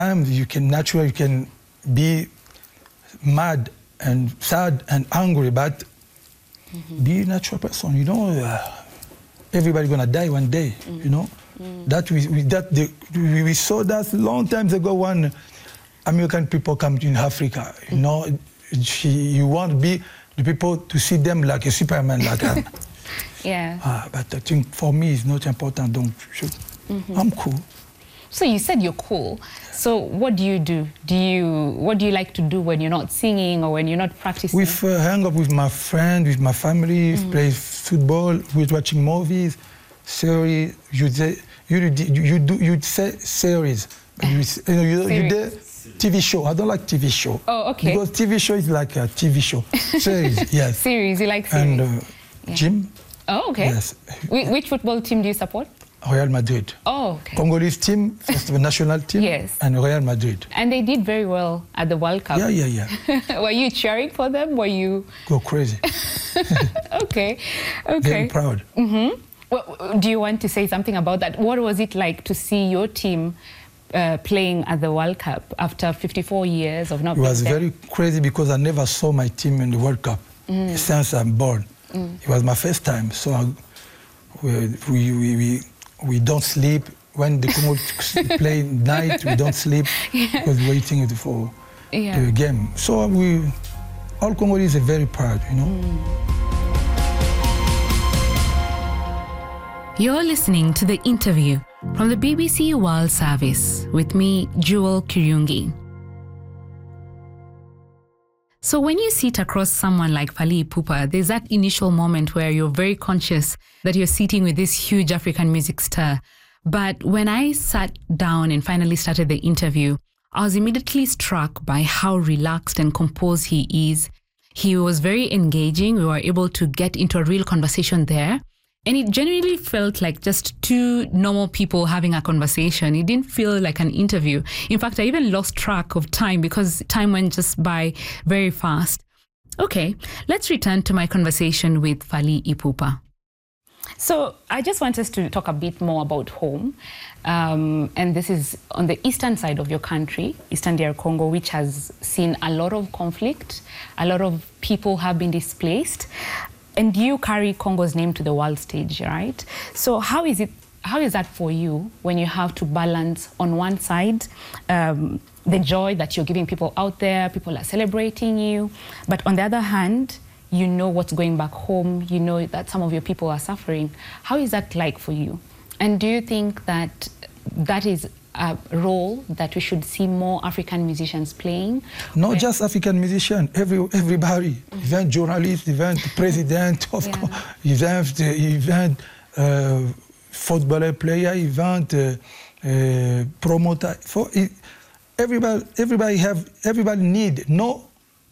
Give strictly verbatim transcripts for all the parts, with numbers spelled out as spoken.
You can naturally, you can be mad and sad and angry, but mm-hmm. be a natural person. You know, uh, everybody gonna die one day. Mm. You know, mm. that we, we that the, we, we saw that long time ago when American people come to Africa. You mm. know, she, you want to be the people to see them like a Superman, like a, yeah. Uh, but I think for me it's not important. Don't mm-hmm. I'm cool. So you said you're cool. So what do you do? Do you what do you like to do when you're not singing or when you're not practicing? We uh, hang up with my friends, with my family, mm. play football, we're watching movies, series. You say you you, you do you say series. You, you, know, you, you do T V show. I don't like T V show. Oh, okay. Because T V show is like a T V show. Series, yes. Series, you like series. And uh, yeah. Gym. Oh, okay. Yes. Wh which football team do you support? Real Madrid. Oh, okay. Congolese team, first of national team, yes. and Real Madrid. And they did very well at the World Cup. Yeah, yeah, yeah. Were you cheering for them? Were you... Go crazy. Okay, okay. Very proud. Mm-hmm. Well, do you want to say something about that? What was it like to see your team uh, playing at the World Cup after fifty-four years of not being there? It was there? very crazy because I never saw my team in the World Cup mm. since I'm born. Mm. It was my first time, so I, we, we, we We don't sleep. When the Congo play night, we don't sleep yeah. because we're waiting for yeah. the game. So we, all Congolese are very proud, you know. Mm. You're listening to the interview from the B B C World Service with me, Jewel Kiryungi. So when you sit across someone like Fally Ipupa, there's that initial moment where you're very conscious that you're sitting with this huge African music star. But when I sat down and finally started the interview, I was immediately struck by how relaxed and composed he is. He was very engaging. We were able to get into a real conversation there. And it genuinely felt like just two normal people having a conversation. It didn't feel like an interview. In fact, I even lost track of time because time went just by very fast. Okay, let's return to my conversation with Fally Ipupa. So I just want us to talk a bit more about home. Um, and this is on the eastern side of your country, Eastern D R Congo, which has seen a lot of conflict. A lot of people have been displaced. And you carry Congo's name to the world stage, right? So how is it? How is that for you when you have to balance on one side um, the joy that you're giving people out there, people are celebrating you, but on the other hand, you know what's going back home, you know that some of your people are suffering. How is that like for you? And do you think that that is a role that we should see more African musicians playing? Not where... just African musicians, every, everybody, mm-hmm. even journalists, even president, of yeah. course, even, even uh, footballer player, even uh, uh, promoter. For it, everybody, everybody have, everybody need. No,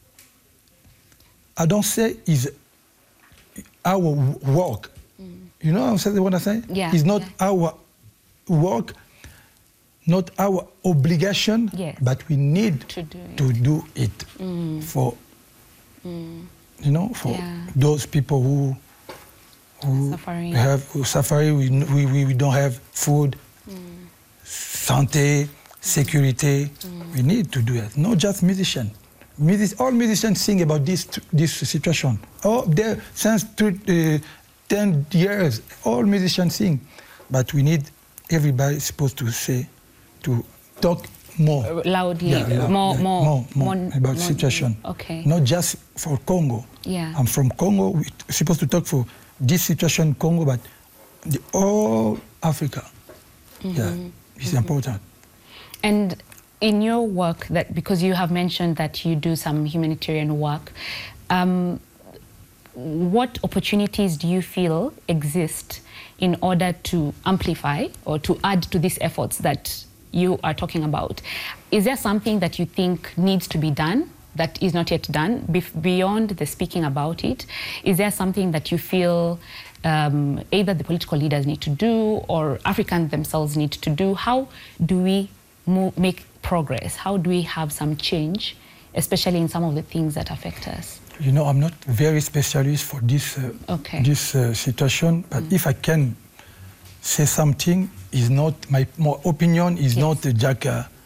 I don't say is our work. Mm. You know what I'm saying? Yeah. It's not yeah. our work. Not our obligation, yes. but we need to do it, to do it mm. for, mm. you know, for yeah. those people who who suffering. have who suffering. We, we we don't have food, mm. santé, security. Mm. We need to do it. Not just musicians. Music, all musicians sing about this this situation. Oh, there since uh, ten years, all musicians sing, but we need everybody supposed to say. To talk more loudly, yeah, yeah, more, yeah, more, more, more, more about more, situation. Okay. Not just for Congo. Yeah. I'm from Congo. We're supposed to talk for this situation in Congo, but the all Africa. Mm-hmm. Yeah, it's mm-hmm. important. And in your work, that because you have mentioned that you do some humanitarian work, um, what opportunities do you feel exist in order to amplify or to add to these efforts that you are talking about? Is there something that you think needs to be done that is not yet done beyond the speaking about it? Is there something that you feel um, either the political leaders need to do or Africans themselves need to do? How do we move, make progress? How do we have some change, especially in some of the things that affect us? You know, I'm not very specialist for this uh, okay. this uh, situation, but mm. if I can say something, is not my, my opinion is yes. not uh, Jack. Uh,